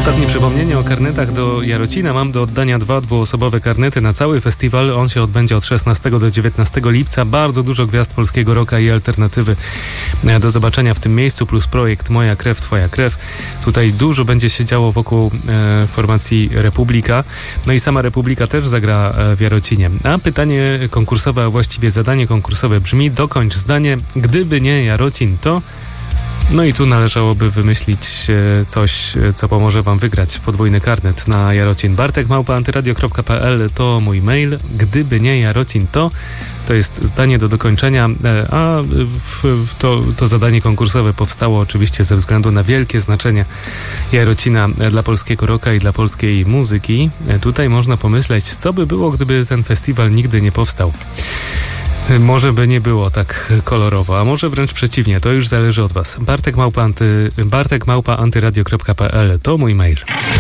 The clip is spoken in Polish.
Ostatnie przypomnienie o karnetach do Jarocina. Mam do oddania 2 dwuosobowe karnety na cały festiwal. On się odbędzie od 16 do 19 lipca. Bardzo dużo gwiazd polskiego rocka i alternatywy do zobaczenia w tym miejscu, plus projekt Moja krew, twoja krew. Tutaj dużo będzie się działo wokół formacji Republika. No i sama Republika też zagra w Jarocinie. A pytanie konkursowe, a właściwie zadanie konkursowe brzmi: dokończ zdanie, gdyby nie Jarocin, to... No i tu należałoby wymyślić coś, co pomoże wam wygrać podwójny karnet na Jarocin. bartek@antyradio.pl to mój mail. Gdyby nie Jarocin, to jest zdanie do dokończenia, a to zadanie konkursowe powstało oczywiście ze względu na wielkie znaczenie Jarocina dla polskiego rocka i dla polskiej muzyki. Tutaj można pomyśleć, co by było, gdyby ten festiwal nigdy nie powstał. Może by nie było tak kolorowo, a może wręcz przeciwnie, to już zależy od was. bartek@antyradio.pl to mój mail.